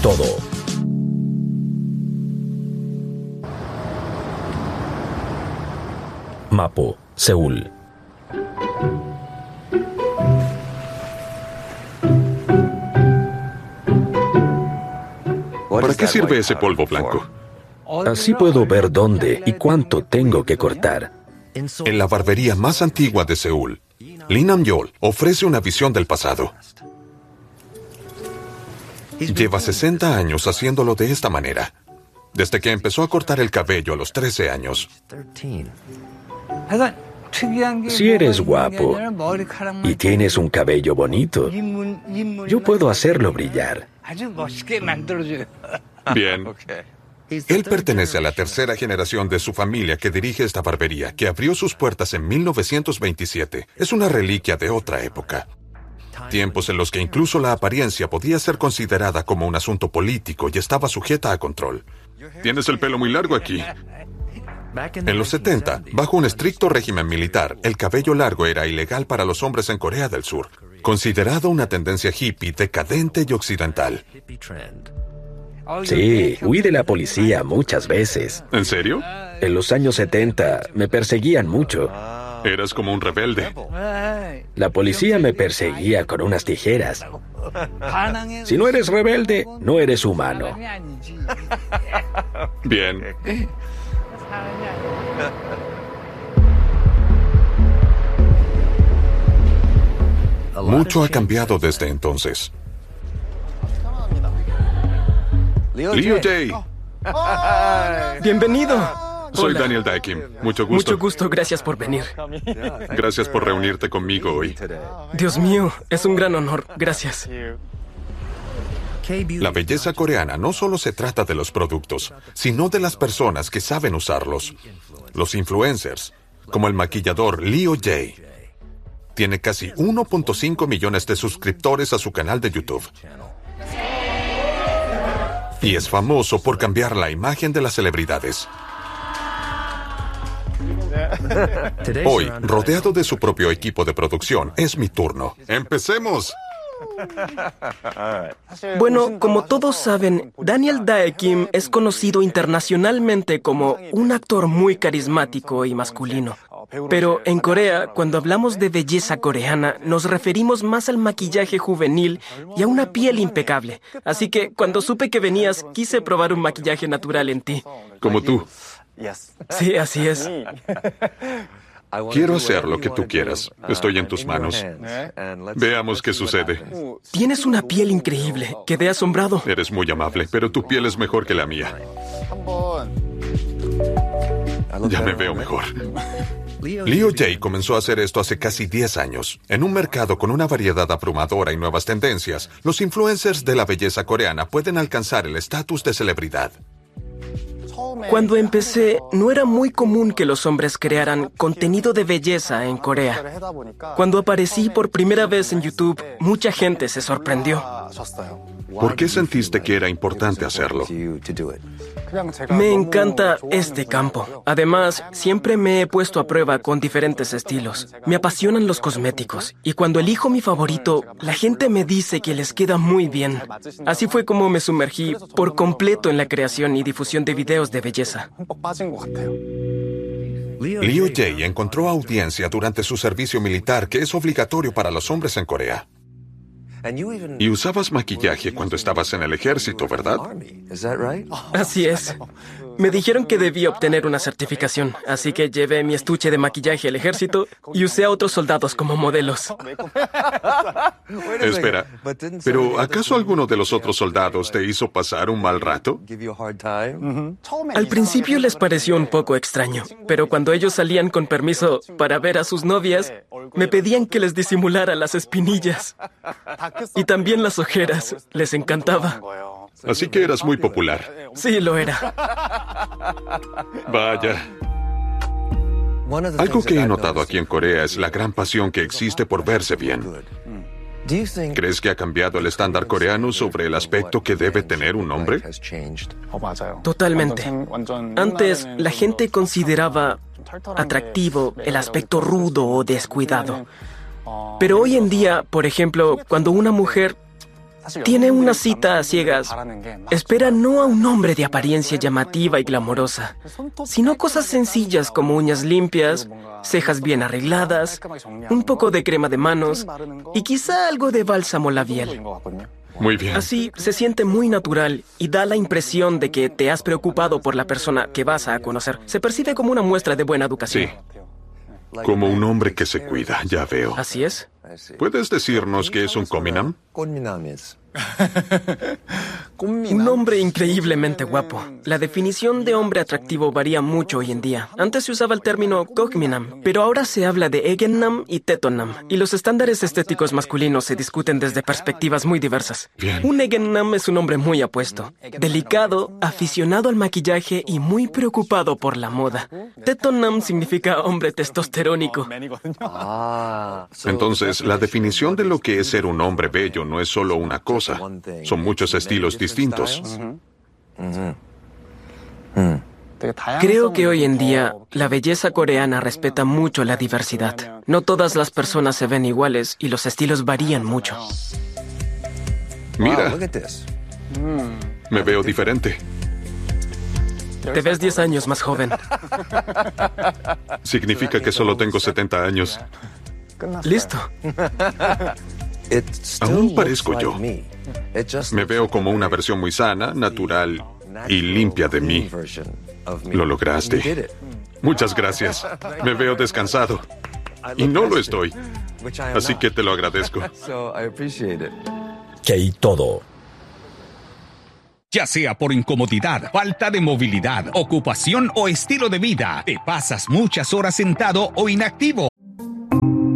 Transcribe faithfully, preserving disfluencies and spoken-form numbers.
todo. Mapo, Seúl. ¿Para qué sirve ese polvo blanco? Así puedo ver dónde y cuánto tengo que cortar. En la barbería más antigua de Seúl, Lee Nam-yeol ofrece una visión del pasado. Lleva sesenta años haciéndolo de esta manera, desde que empezó a cortar el cabello a los trece años. Si eres guapo y tienes un cabello bonito, yo puedo hacerlo brillar. Bien. Él pertenece a la tercera generación de su familia que dirige esta barbería, que abrió sus puertas en mil novecientos veintisiete. Es una reliquia de otra época. Tiempos en los que incluso la apariencia podía ser considerada como un asunto político y estaba sujeta a control. Tienes el pelo muy largo aquí. En los setenta, bajo un estricto régimen militar, el cabello largo era ilegal para los hombres en Corea del Sur, considerado una tendencia hippie decadente y occidental. Sí, huí de la policía muchas veces. ¿En serio? En los años setenta me perseguían mucho. Eras como un rebelde. La policía me perseguía con unas tijeras. Si no eres rebelde, no eres humano. Bien. Mucho ha cambiado desde entonces. Lee Jae. Bienvenido. Soy Hola. Daniel Dae Kim. Mucho gusto. Mucho gusto, gracias por venir. Gracias por reunirte conmigo hoy. Dios mío, es un gran honor, gracias. La belleza coreana no solo se trata de los productos, sino de las personas que saben usarlos. Los influencers, como el maquillador Lee Jae. Tiene casi uno punto cinco millones de suscriptores a su canal de YouTube. Y es famoso por cambiar la imagen de las celebridades. Hoy, rodeado de su propio equipo de producción, es mi turno. ¡Empecemos! Bueno, como todos saben, Daniel Dae Kim es conocido internacionalmente como un actor muy carismático y masculino. Pero en Corea, cuando hablamos de belleza coreana, nos referimos más al maquillaje juvenil y a una piel impecable. Así que cuando supe que venías, quise probar un maquillaje natural en ti. Como tú. Sí, así es. Quiero hacer lo que tú quieras. Estoy en tus manos. Veamos qué sucede. Tienes una piel increíble. Quedé asombrado. Eres muy amable, pero tu piel es mejor que la mía. Ya me veo mejor. Lee Jae comenzó a hacer esto hace casi diez años. En un mercado con una variedad abrumadora y nuevas tendencias, los influencers de la belleza coreana pueden alcanzar el estatus de celebridad. Cuando empecé, no era muy común que los hombres crearan contenido de belleza en Corea. Cuando aparecí por primera vez en YouTube, mucha gente se sorprendió. ¿Por qué sentiste que era importante hacerlo? Me encanta este campo. Además, siempre me he puesto a prueba con diferentes estilos. Me apasionan los cosméticos. Y cuando elijo mi favorito, la gente me dice que les queda muy bien. Así fue como me sumergí por completo en la creación y difusión de videos de belleza. Lee Jae encontró audiencia durante su servicio militar, que es obligatorio para los hombres en Corea. Y usabas maquillaje cuando estabas en el ejército, ¿verdad? Así es. Me dijeron que debía obtener una certificación, así que llevé mi estuche de maquillaje al ejército y usé a otros soldados como modelos. Espera, ¿pero acaso alguno de los otros soldados te hizo pasar un mal rato? Al principio les pareció un poco extraño, pero cuando ellos salían con permiso para ver a sus novias, me pedían que les disimulara las espinillas. Y también las ojeras. Les encantaba. Así que eras muy popular. Sí, lo era. Vaya. Algo que he notado aquí en Corea es la gran pasión que existe por verse bien. ¿Crees que ha cambiado el estándar coreano sobre el aspecto que debe tener un hombre? Totalmente. Antes, la gente consideraba atractivo el aspecto rudo o descuidado. Pero hoy en día, por ejemplo, cuando una mujer Tiene una cita a ciegas. Espera no a un hombre de apariencia llamativa y glamorosa, sino cosas sencillas como uñas limpias, cejas bien arregladas, un poco de crema de manos y quizá algo de bálsamo labial. Muy bien. Así se siente muy natural y da la impresión de que te has preocupado por la persona que vas a conocer. Se percibe como una muestra de buena educación. Sí. Como un hombre que se cuida, ya veo. Así es. ¿Puedes decirnos qué es un Kominam? Un hombre increíblemente guapo. La definición de hombre atractivo varía mucho hoy en día. Antes se usaba el término Gokminam, pero ahora se habla de Egennam y Tetonnam, y los estándares estéticos masculinos se discuten desde perspectivas muy diversas. Bien. Un Egennam es un hombre muy apuesto, delicado, aficionado al maquillaje y muy preocupado por la moda. Tetonnam significa hombre testosterónico. Entonces, la definición de lo que es ser un hombre bello no es solo una cosa. Son muchos estilos distintos. Creo que hoy en día la belleza coreana respeta mucho la diversidad. No todas las personas se ven iguales y los estilos varían mucho. Mira, me veo diferente. Te ves diez años más joven. Significa que solo tengo setenta años. Listo. Aún parezco yo. Me veo como una versión muy sana, natural y limpia de mí. Lo lograste. Muchas gracias. Me veo descansado. Y no lo estoy. Así que te lo agradezco. K-Todo. Ya sea por incomodidad, falta de movilidad, ocupación o estilo de vida, te pasas muchas horas sentado o inactivo.